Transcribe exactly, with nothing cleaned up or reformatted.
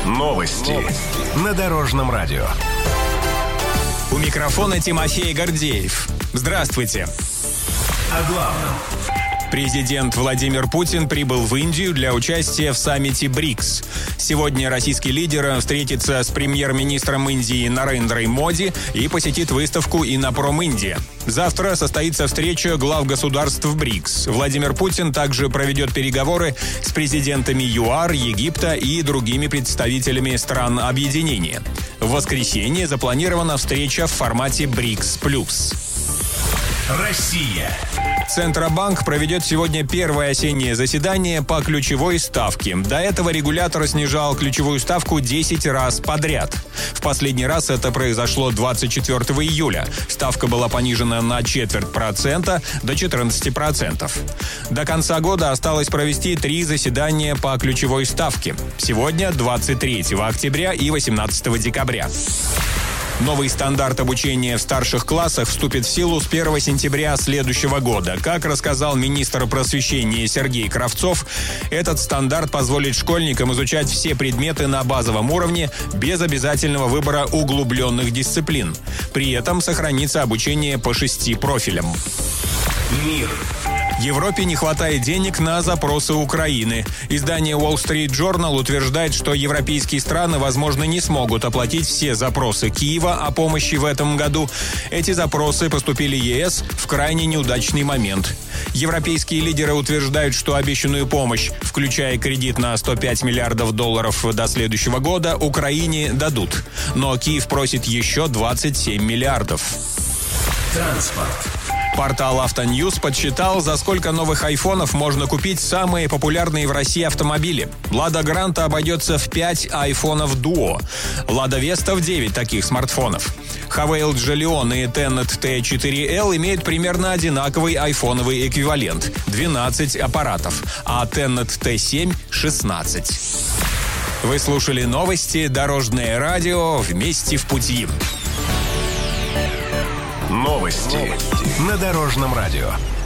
Новости. Новости. На Дорожном радио. У микрофона Тимофей Гордеев. Здравствуйте. О главном. Президент Владимир Путин прибыл в Индию для участия в саммите БРИКС. Сегодня российский лидер встретится с премьер-министром Индии Нарендрой Моди и посетит выставку «Иннопром Индия». Завтра состоится встреча глав государств БРИКС. Владимир Путин также проведет переговоры с президентами ЮАР, Египта и другими представителями стран объединения. В воскресенье запланирована встреча в формате БРИКС+. Россия. Центробанк проведет сегодня первое осеннее заседание по ключевой ставке. До этого регулятор снижал ключевую ставку десять раз подряд. В последний раз это произошло двадцать четвёртого июля. Ставка была понижена на четверть процента до четырнадцати процентов. До конца года осталось провести три заседания по ключевой ставке. Сегодня двадцать третьего октября и восемнадцатого декабря. Новый стандарт обучения в старших классах вступит в силу с первого сентября следующего года. Как рассказал министр просвещения Сергей Кравцов, этот стандарт позволит школьникам изучать все предметы на базовом уровне без обязательного выбора углубленных дисциплин. При этом сохранится обучение по шести профилям. Мир. Европе не хватает денег на запросы Украины. Издание Wall Street Journal утверждает, что европейские страны, возможно, не смогут оплатить все запросы Киева о помощи в этом году. Эти запросы поступили ЕС в крайне неудачный момент. Европейские лидеры утверждают, что обещанную помощь, включая кредит на сто пять миллиардов долларов до следующего года, Украине дадут. Но Киев просит еще двадцать семь миллиардов. Транспорт. Портал «Автоньюз» подсчитал, за сколько новых айфонов можно купить самые популярные в России автомобили. «Лада Гранта» обойдется в пять айфонов Duo, «Лада Веста» в девять таких смартфонов. Хавейл Джолион и Теннет Т четыре эл имеют примерно одинаковый айфоновый эквивалент – двенадцать аппаратов, а Теннет Т семь – шестнадцать. Вы слушали новости «Дорожное радио». Вместе в пути. Новости. Новости. На Дорожном радио.